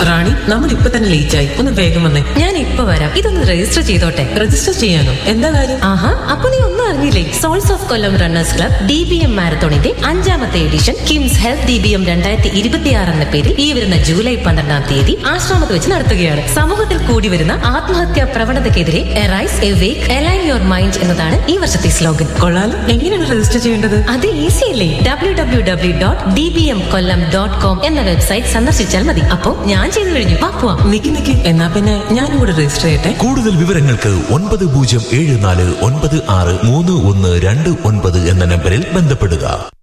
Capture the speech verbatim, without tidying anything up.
റാണി, നമ്മൾ ഇപ്പൊ തന്നെ ലേറ്റ് ആയി, ഒന്ന് വേഗം വന്നേ. ഞാൻ ഇപ്പൊ വരാം, ഇതൊന്ന് രജിസ്റ്റർ ചെയ്തോട്ടെ. രജിസ്റ്റർ ചെയ്യാനോ? എന്താ കാര്യം? ആഹാ, അപ്പൊ നീ ഒന്നും അറിഞ്ഞില്ലേ? Souls of Kollam runners club D B M മാരത്തോണിന്റെ അഞ്ചാമത്തെ edition KIMS health D B M രണ്ടായിരത്തി ഇരുപത്തിയാറ് എന്ന പേരിൽ ഈ വരുന്ന ജൂലൈ പന്ത്രണ്ടാം തീയതി ആശ്രമത്ത് വെച്ച് നടത്തുകയാണ്. സമൂഹത്തിൽ കൂടി വരുന്ന ആത്മഹത്യാ പ്രവണതയ്ക്കെതിരെ arise awake align your mind എന്നതാണ് ഈ വർഷത്തെ സ്ലോഗൻ. കൊള്ളാലോ. എങ്ങനെയാണ് രജിസ്റ്റർ ചെയ്യേണ്ടത്? അത് ഈസി അല്ലേ? W W W dot D B M കൊല്ലം ഡോട്ട് കോം എന്ന വെബ്സൈറ്റ് സന്ദർശിച്ചാൽ മതി. അപ്പൊ ഞാൻ ചെയ്തു കഴിഞ്ഞു. വാ, നിക്ക് നിക്ക്, എന്നാ പിന്നെ ഞാനും കൂടെ രജിസ്റ്റർ ചെയ്യട്ടെ. കൂടുതൽ വിവരങ്ങൾക്ക് ഒൻപത് പൂജ്യം ഏഴ് നാല് ഒൻപത് ആറ് മൂന്ന് ഒന്ന് രണ്ട് ഒൻപത് എന്ന നമ്പറിൽ ബന്ധപ്പെടുക.